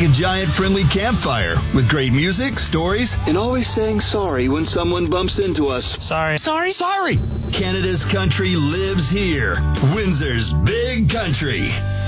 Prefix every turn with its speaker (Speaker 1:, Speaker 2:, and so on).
Speaker 1: a giant friendly campfire with great music, stories, and always saying sorry when someone bumps into us.
Speaker 2: Sorry.
Speaker 1: Canada's country lives here. Windsor's Big Country.